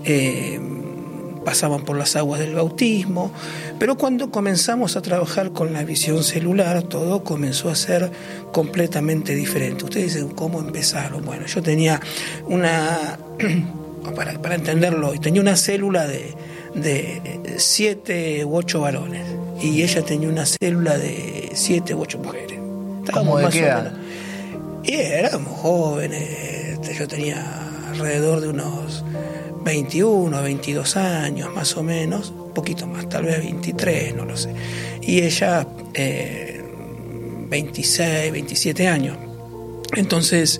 pasaban por las aguas del bautismo, pero cuando comenzamos a trabajar con la visión celular, todo comenzó a ser completamente diferente. Ustedes dicen, ¿cómo empezaron? Bueno, yo tenía para entenderlo, tenía una célula de 7 u 8 varones, y ella tenía una célula de 7 u 8 mujeres. ¿Cómo de qué edad? Y éramos jóvenes, yo tenía alrededor de unos 21, 22 años más o menos, un poquito más, tal vez 23, no lo sé. Y ella 26, 27 años. Entonces,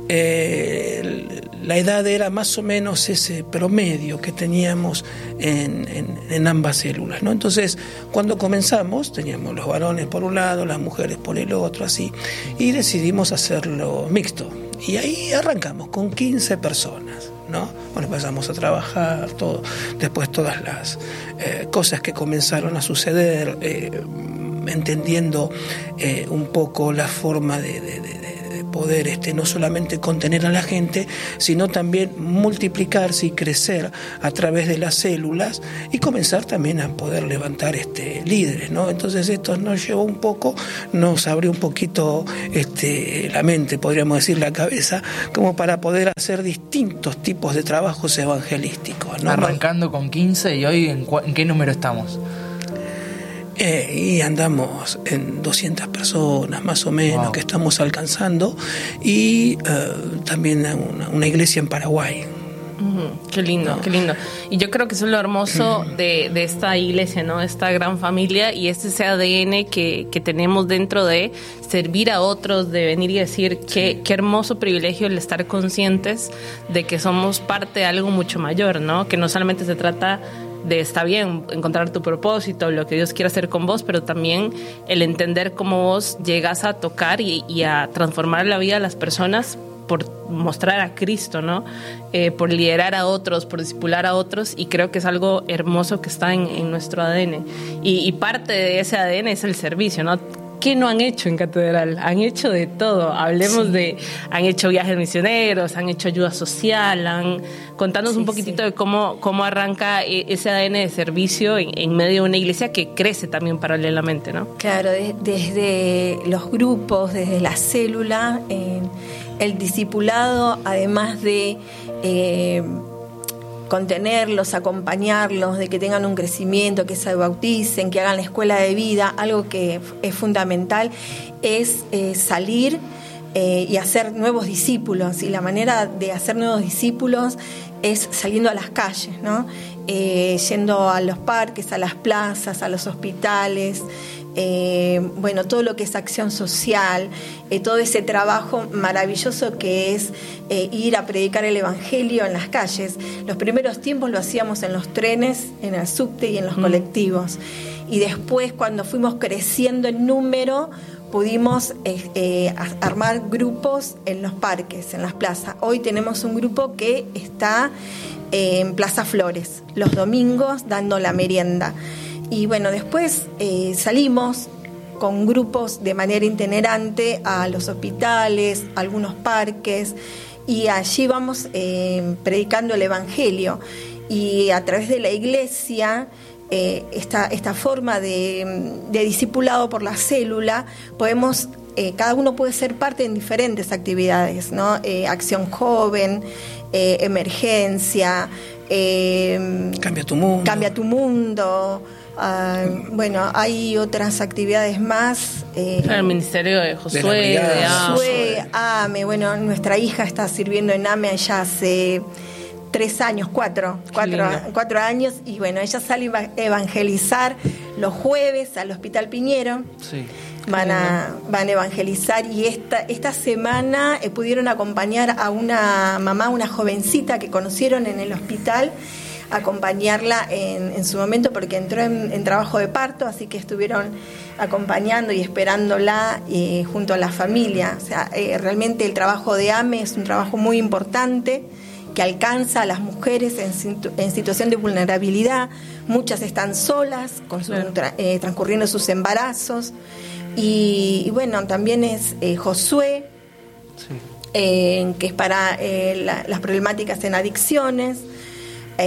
la edad era más o menos ese promedio que teníamos en ambas células, ¿no? Entonces, cuando comenzamos, teníamos los varones por un lado, las mujeres por el otro, así, y decidimos hacerlo mixto. Y ahí arrancamos con 15 personas, ¿no? Bueno, empezamos a trabajar, todo, después todas las cosas que comenzaron a suceder, entendiendo un poco la forma de poder no solamente contener a la gente, sino también multiplicarse y crecer a través de las células y comenzar también a poder levantar líderes, ¿no? Entonces esto nos llevó un poco, nos abrió un poquito la mente, podríamos decir la cabeza, como para poder hacer distintos tipos de trabajos evangelísticos, ¿no? Arrancando con 15, y hoy ¿en qué número estamos? Y andamos en 200 personas más o menos, wow, que estamos alcanzando, y también una iglesia en Paraguay. Qué lindo, ¿no? Qué lindo. Y yo creo que eso es lo hermoso de esta iglesia, ¿no? Esta gran familia, y ese ADN que tenemos dentro de servir a otros, de venir y decir qué hermoso privilegio el estar conscientes de que somos parte de algo mucho mayor, ¿no? Que no solamente se trata de, está bien, encontrar tu propósito, lo que Dios quiere hacer con vos, pero también el entender cómo vos llegas a tocar y a transformar la vida de las personas por mostrar a Cristo, ¿no? Por liderar a otros, por discipular a otros, y creo que es algo hermoso que está en nuestro ADN. Y parte de ese ADN es el servicio, ¿no? ¿Qué no han hecho en Catedral? Han hecho de todo. Hablemos han hecho viajes misioneros, han hecho ayuda social, contanos un poquitito de cómo arranca ese ADN de servicio en medio de una iglesia que crece también paralelamente, ¿no? Claro, desde los grupos, desde la célula, el discipulado, además de contenerlos, acompañarlos, de que tengan un crecimiento, que se bauticen, que hagan la escuela de vida, algo que es fundamental, es salir y hacer nuevos discípulos. Y la manera de hacer nuevos discípulos es saliendo a las calles, ¿no? Yendo a los parques, a las plazas, a los hospitales, todo lo que es acción social, todo ese trabajo maravilloso que es ir a predicar el evangelio en las calles. Los primeros tiempos lo hacíamos en los trenes, en el subte y en los colectivos, y después, cuando fuimos creciendo en número, pudimos armar grupos en los parques, en las plazas. Hoy tenemos un grupo que está en Plaza Flores los domingos dando la merienda. Y bueno, después salimos con grupos de manera itinerante a los hospitales, a algunos parques, y allí vamos predicando el evangelio. Y a través de la iglesia, esta forma de discipulado por la célula, podemos, cada uno puede ser parte en diferentes actividades, ¿no? Acción joven, emergencia, Cambia tu mundo. Hay otras actividades más. El ministerio de Josué, de AME. Bueno, nuestra hija está sirviendo en AME allá hace 3 años, 4 años, y bueno, ella sale a evangelizar los jueves al Hospital Piñero. Sí. Van a evangelizar, y esta semana pudieron acompañar a una mamá, una jovencita que conocieron en el hospital, acompañarla en su momento, porque entró en trabajo de parto, así que estuvieron acompañando y esperándola junto a la familia. O sea, realmente el trabajo de AME es un trabajo muy importante que alcanza a las mujeres en situación de vulnerabilidad. Muchas están solas, transcurriendo sus embarazos. Y bueno, también es Josué, que es para las problemáticas en adicciones.